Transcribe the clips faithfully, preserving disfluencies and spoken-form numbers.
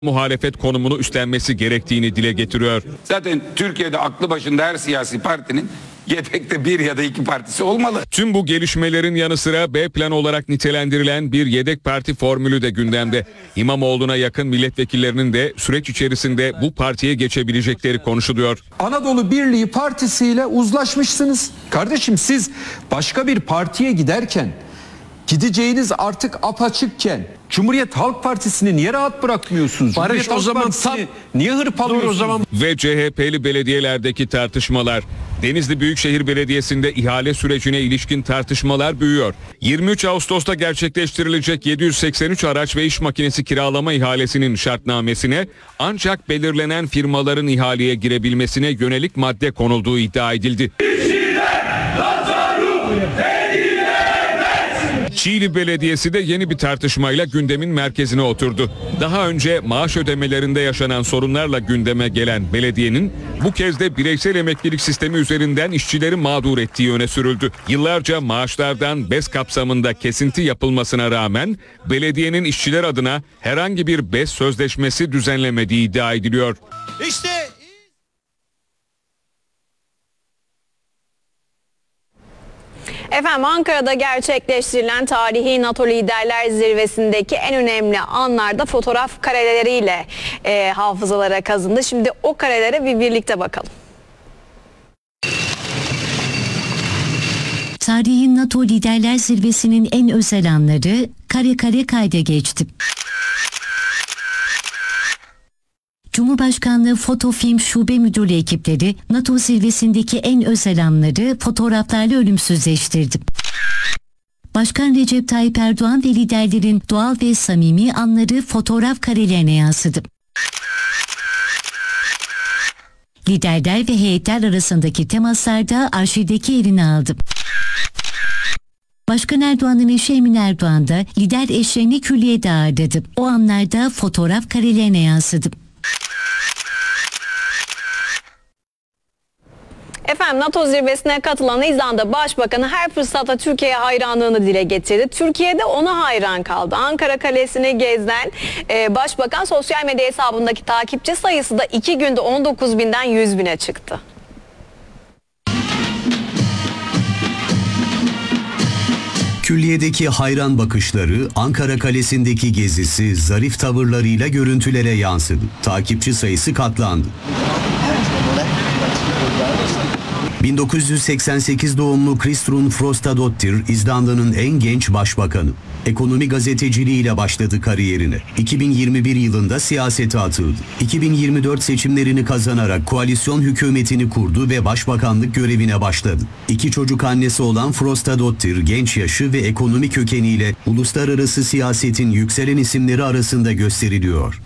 muhalefet konumunu üstlenmesi gerektiğini dile getiriyor. Zaten Türkiye'de aklı başında her siyasi partinin yedekte bir ya da iki partisi olmalı. Tüm bu gelişmelerin yanı sıra B planı olarak nitelendirilen bir yedek parti formülü de gündemde. İmamoğlu'na yakın milletvekillerinin de süreç içerisinde bu partiye geçebilecekleri konuşuluyor. Anadolu Birliği Partisi ile uzlaşmışsınız. Kardeşim siz başka bir partiye giderken, gideceğiniz artık apaçıkken Cumhuriyet Halk Partisi'ni niye rahat bırakmıyorsunuz? Barış, Cumhuriyet o Halk zaman Partisi'ni tam- niye hırpalıyorsunuz? Dur o zaman. Ve C H P'li belediyelerdeki tartışmalar. Denizli Büyükşehir Belediyesi'nde ihale sürecine ilişkin tartışmalar büyüyor. yirmi üç Ağustos'ta gerçekleştirilecek yedi yüz seksen üç araç ve iş makinesi kiralama ihalesinin şartnamesine ancak belirlenen firmaların ihaleye girebilmesine yönelik madde konulduğu iddia edildi. Çiğli Belediyesi de yeni bir tartışmayla gündemin merkezine oturdu. Daha önce maaş ödemelerinde yaşanan sorunlarla gündeme gelen belediyenin bu kez de bireysel emeklilik sistemi üzerinden işçileri mağdur ettiği öne sürüldü. Yıllarca maaşlardan BES kapsamında kesinti yapılmasına rağmen belediyenin işçiler adına herhangi bir BES sözleşmesi düzenlemediği iddia ediliyor. İşte Efendim, Ankara'da gerçekleştirilen tarihi NATO Liderler Zirvesi'ndeki en önemli anlarda fotoğraf kareleriyle e, hafızalara kazındı. Şimdi o karelere bir birlikte bakalım. Tarihi NATO Liderler Zirvesi'nin en özel anları kare kare kayda geçti. Cumhurbaşkanlığı Foto Film Şube Müdürlüğü ekipleri NATO zirvesindeki en özel anları fotoğraflarla ölümsüzleştirdi. Başkan Recep Tayyip Erdoğan ve liderlerin doğal ve samimi anları fotoğraf karelerine yansıdı. Liderler ve heyetler arasındaki temaslar da arşivdeki yerini aldı. Başkan Erdoğan'ın eşi Emine Erdoğan da lider eşlerini külliyede ağırladı. O anlarda fotoğraf karelerine yansıdı. Efendim, NATO zirvesine katılan İzlanda Başbakanı her fırsatta Türkiye'ye hayranlığını dile getirdi. Türkiye'de ona hayran kaldı. Ankara Kalesi'ni gezen e, Başbakan sosyal medya hesabındaki takipçi sayısı da iki günde on dokuz binden yüz bine çıktı. Külliyedeki hayran bakışları, Ankara Kalesi'ndeki gezisi, zarif tavırlarıyla görüntülere yansıdı. Takipçi sayısı katlandı. bin dokuz yüz seksen sekiz doğumlu Kristrún Frostadóttir, İzlanda'nın en genç başbakanı. Ekonomi gazeteciliğiyle başladı kariyerine. iki bin yirmi bir yılında siyasete atıldı. iki bin yirmi dört seçimlerini kazanarak koalisyon hükümetini kurdu ve başbakanlık görevine başladı. İki çocuk annesi olan Frostadóttir, genç yaşı ve ekonomi kökeniyle uluslararası siyasetin yükselen isimleri arasında gösteriliyor.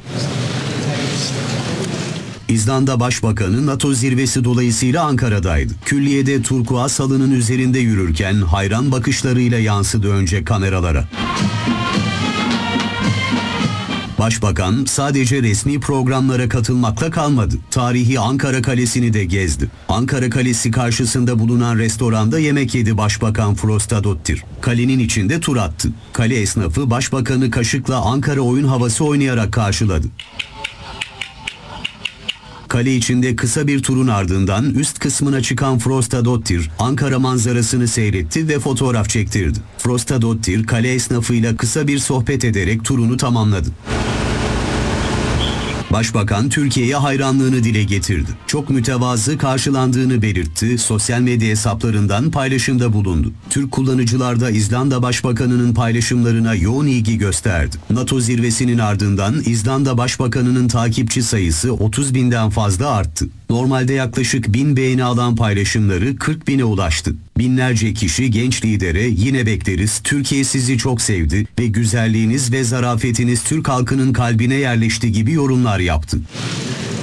İzlanda Başbakanı NATO zirvesi dolayısıyla Ankara'daydı. Külliyede turkuaz halının üzerinde yürürken hayran bakışlarıyla yansıdı önce kameralara. Başbakan sadece resmi programlara katılmakla kalmadı. Tarihi Ankara Kalesi'ni de gezdi. Ankara Kalesi karşısında bulunan restoranda yemek yedi Başbakan Frostadóttir. Kalenin içinde tur attı. Kale esnafı Başbakanı kaşıkla Ankara oyun havası oynayarak karşıladı. Kale içinde kısa bir turun ardından üst kısmına çıkan Frostadóttir, Ankara manzarasını seyretti ve fotoğraf çektirdi. Frostadóttir, kale esnafıyla kısa bir sohbet ederek turunu tamamladı. Başbakan Türkiye'ye hayranlığını dile getirdi. Çok mütevazı karşılandığını belirtti, sosyal medya hesaplarından paylaşımda bulundu. Türk kullanıcılar da İzlanda Başbakanı'nın paylaşımlarına yoğun ilgi gösterdi. NATO zirvesinin ardından İzlanda Başbakanı'nın takipçi sayısı otuz binden fazla arttı. Normalde yaklaşık bin beğeni alan paylaşımları kırk bine ulaştı. Binlerce kişi genç lidere "Yine bekleriz, Türkiye sizi çok sevdi ve güzelliğiniz ve zarafetiniz Türk halkının kalbine yerleşti" gibi yorumlar yaptı.